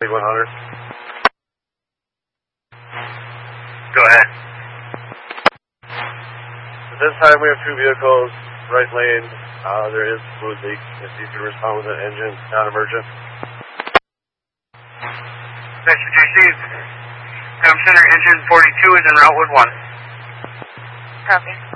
100. Go ahead. At this time we have two vehicles, right lane. There is fluid leak. If you can respond with an engine, non-emergent. Mr. JC, Center engine 42 is en route with 1. Copy.